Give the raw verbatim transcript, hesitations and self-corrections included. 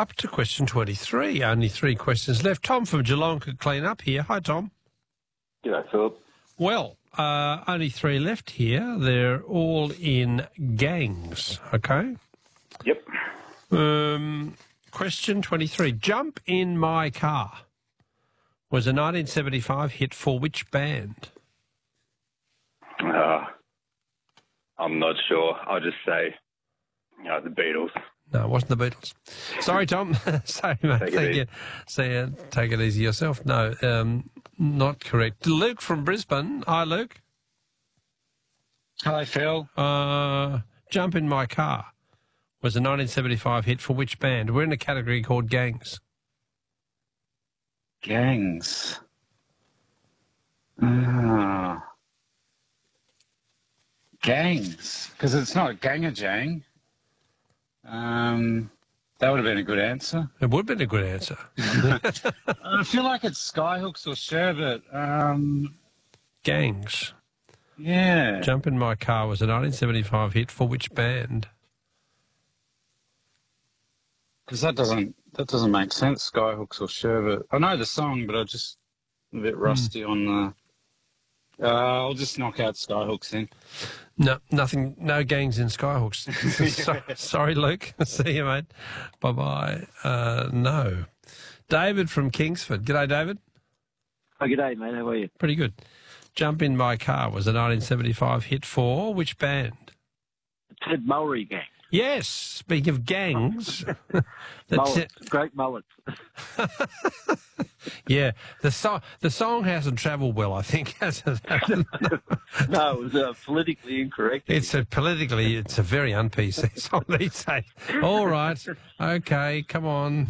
up to question twenty-three. Only three questions left. Tom from Geelong could clean up here. Hi, Tom. G'day, Philip. Well, uh, only three left here. They're all in gangs, okay? Yep. Um, question twenty-three. Jump in My Car was a nineteen seventy-five hit for which band? Uh, I'm not sure. I'll just say uh, the Beatles. No, it wasn't the Beatles. Sorry, Tom. Sorry, mate. Take it Thank easy. you. See you. Take it easy yourself. No, um, not correct. Luke from Brisbane. Hi, Luke. Hello, Phil. Uh, Jump in My Car was a nineteen seventy-five hit for which band? We're in a category called gangs. Gangs. Ah. Gangs. Because it's not Gang-a-Jang. Um, that would have been a good answer. It would have been a good answer. I feel like it's Skyhooks or Sherbet. Um, Gangs. yeah. Jump in My Car was a nineteen seventy-five hit for which band? Because that doesn't that doesn't make sense. Skyhooks or Sherbet. I know the song, but I'm just a bit rusty on the. Uh, I'll just knock out Skyhooks then. No, nothing. No gangs in Skyhooks. so, sorry, Luke. See you, mate. Bye-bye. Uh, no. David from Kingsford. G'day, David. Oh, g'day, mate. How are you? Pretty good. Jump in My Car was a nineteen seventy-five hit for which band? Ted Mulry gang. Yes. Speaking of gangs. the Mullet. te- Great mullet. yeah. The, so- the song hasn't travelled well, I think, has it? No, it was uh, politically incorrect. It's a politically, it's a very un-P C song these days. All right. Okay, come on.